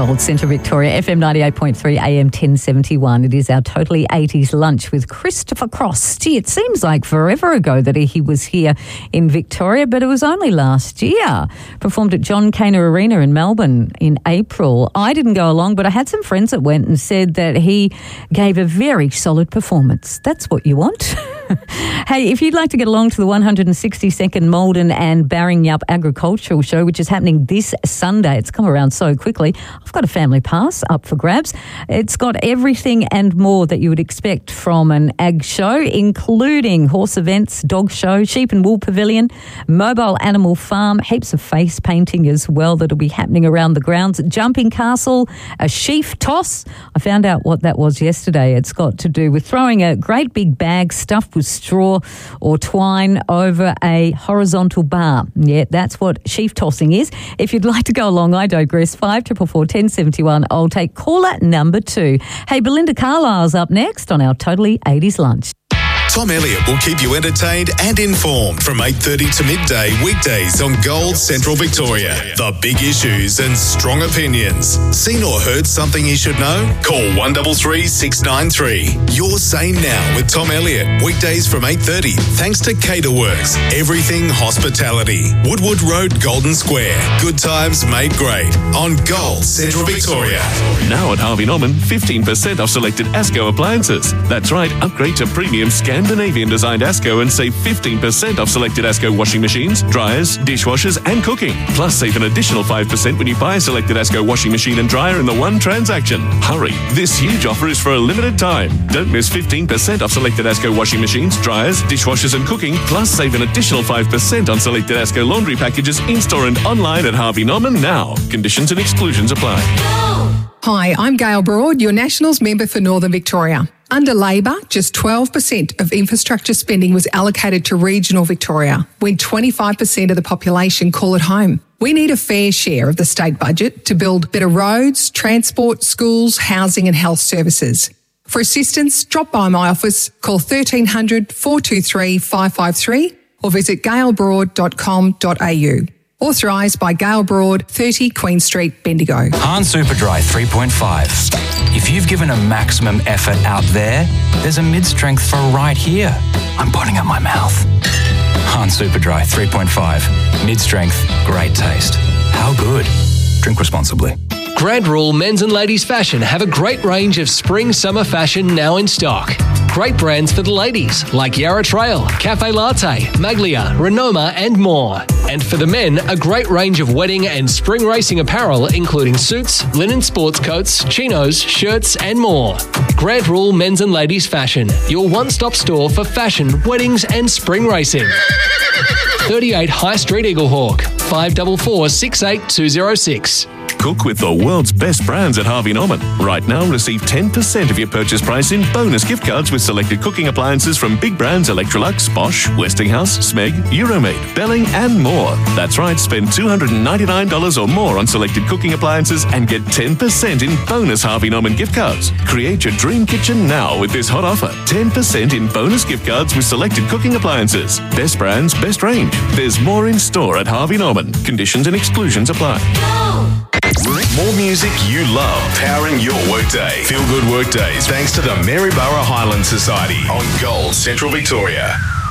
Gold Central Victoria, FM 98.3, AM 1071. It is our Totally 80s lunch with Christopher Cross. Gee, it seems like forever ago that he was here in Victoria, but it was only last year. Performed at John Caner Arena in Melbourne in April. I didn't go along, but I had some friends that went and said that he gave a very solid performance. That's what you want. Hey, if you'd like to get along to the 162nd Maldon and Barringyup Agricultural Show, which is happening this Sunday, it's come around so quickly. I've got a family pass up for grabs. It's got everything and more that you would expect from an ag show, including horse events, dog show, sheep and wool pavilion, mobile animal farm, heaps of face painting as well that'll be happening around the grounds, jumping castle, a sheaf toss. I found out what that was yesterday. It's got to do with throwing a great big bag stuffed with straw or twine over a horizontal bar. Yeah, that's what sheaf tossing is. If you'd like to go along, I digress. 5444 1071. I'll take caller number 2. Hey, Belinda Carlisle's up next on our Totally 80s lunch. Tom Elliott will keep you entertained and informed from 8:30 to midday weekdays on Gold Central Victoria. The big issues and strong opinions. Seen or heard something you should know? Call 133 693. Your Say Now with Tom Elliott. Weekdays from 8:30. Thanks to Caterworks. Everything hospitality. Woodwood Road, Golden Square. Good times made great on Gold Central Victoria. Now at Harvey Norman, 15% off selected ASCO appliances. That's right, upgrade to premium Scandinavian-designed ASCO and save 15% off selected ASCO washing machines, dryers, dishwashers and cooking. Plus, save an additional 5% when you buy a selected ASCO washing machine and dryer in the one transaction. Hurry, this huge offer is for a limited time. Don't miss 15% off selected ASCO washing machines, dryers, dishwashers and cooking. Plus, save an additional 5% on selected ASCO laundry packages in-store and online at Harvey Norman now. Conditions and exclusions apply. Hi, I'm Gail Broad, your Nationals member for Northern Victoria. Under Labor, just 12% of infrastructure spending was allocated to regional Victoria, when 25% of the population call it home. We need a fair share of the state budget to build better roads, transport, schools, housing and health services. For assistance, drop by my office, call 1300 423 553 or visit gailbroad.com.au. Authorised by Gail Broad, 30 Queen Street, Bendigo. Hahn Superdry 3.5. If you've given a maximum effort out there, there's a mid-strength for right here. I'm putting up my mouth. Hahn Superdry 3.5. Mid-strength, great taste. How good? Drink responsibly. Grand Rule Men's and Ladies Fashion have a great range of spring-summer fashion now in stock. Great brands for the ladies like Yarra Trail, Cafe Latte, Maglia, Renoma and more. And for the men, a great range of wedding and spring racing apparel including suits, linen sports coats, chinos, shirts and more. Grand Rule Men's and Ladies Fashion, your one-stop store for fashion, weddings and spring racing. 38 High Street Eaglehawk, 544 68206. Cook with the world's best brands at Harvey Norman. Right now, receive 10% of your purchase price in bonus gift cards with selected cooking appliances from big brands Electrolux, Bosch, Westinghouse, Smeg, Euromade, Belling and more. That's right, spend $299 or more on selected cooking appliances and get 10% in bonus Harvey Norman gift cards. Create your dream kitchen now with this hot offer. 10% in bonus gift cards with selected cooking appliances. Best brands, best range. There's more in store at Harvey Norman. Conditions and exclusions apply. More music you love, powering your workday. Feel good workdays thanks to the Maryborough Highland Society on Gold Central Victoria.